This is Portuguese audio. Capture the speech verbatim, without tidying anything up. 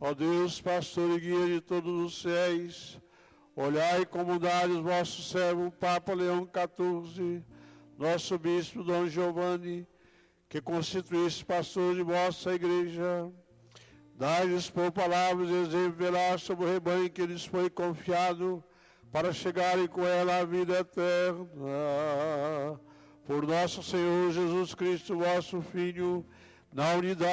Ó Deus, pastor e guia de todos os fiéis, olhai com bondade os vossos servos, Papa Leão quatorze, nosso bispo Dom Giovanni, que constituísse pastor de vossa igreja. Dai-lhes por palavras e exemplo velar sobre o rebanho que lhes foi confiado, para chegarem com ela à vida eterna. Por nosso Senhor Jesus Cristo, vosso Filho, na unidade